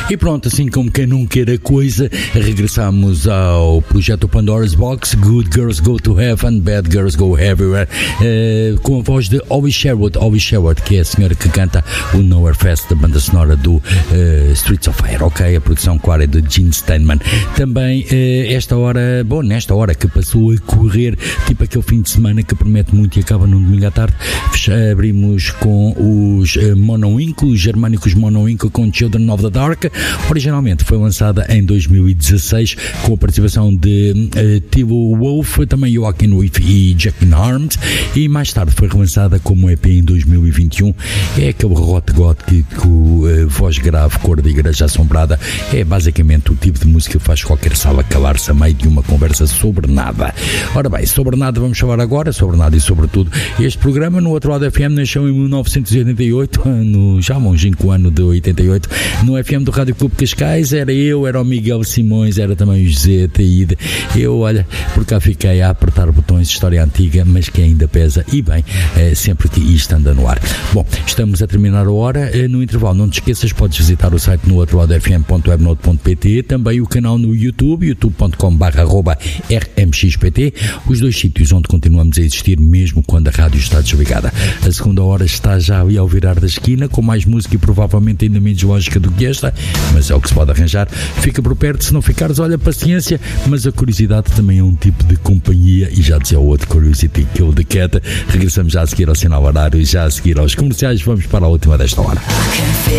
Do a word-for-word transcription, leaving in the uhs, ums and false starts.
E pronto, assim como quem não quer a coisa, regressamos ao projeto Pandora's Box, Good Girls Go to Heaven, Bad Girls Go Everywhere, eh, com a voz de Obi Sherwood, Obi Sherwood, que é a senhora que canta o Nowhere Fest, da banda sonora do eh, Streets of Fire, ok? A produção clara de Gene Steinman. Também eh, esta hora, bom, nesta hora que passou a correr, tipo aquele fim de semana que promete muito e acaba num domingo à tarde, abrimos com os eh, Mono Inc, os germânicos Mono Inc com Children of the Dark. Originalmente foi lançada em dois mil e dezasseis com a participação de uh, Tivo Wolf, também Joaquin Wolf e Jack Arms, e mais tarde foi relançada como E P em dois mil e vinte e um. É aquele rock gótico, uh, voz grave, cor de igreja assombrada. É basicamente o tipo de música que faz qualquer sala calar-se a meio de uma conversa sobre nada. Ora bem, sobre nada vamos falar agora, sobre nada e sobre tudo. Este programa no Outro Lado F M nasceu em mil novecentos e oitenta e oito, no já longínquo ano de oitenta e oito, no F M do Rádio Clube Cascais. Era eu, era o Miguel Simões, era também o José Taíde. Eu, olha, por cá fiquei a apertar botões, história antiga, mas que ainda pesa, e bem, é, sempre que isto anda no ar. Bom, estamos a terminar a hora. No intervalo, não te esqueças, podes visitar o site no outro lado f m ponto webnode ponto p t, também o canal no YouTube, youtube ponto com barra arroba r m x p t, os dois sítios onde continuamos a existir mesmo quando a rádio está desligada. A segunda hora está já ali ao virar da esquina, com mais música e provavelmente ainda menos lógica do que esta, mas é o que se pode arranjar. Fica por perto, se não ficares, olha, paciência, mas a curiosidade também é um tipo de companhia, e já dizia o outro, Curiosity Kill the Cat. Regressamos já a seguir ao sinal horário, já a seguir aos comerciais. Vamos para a última desta hora.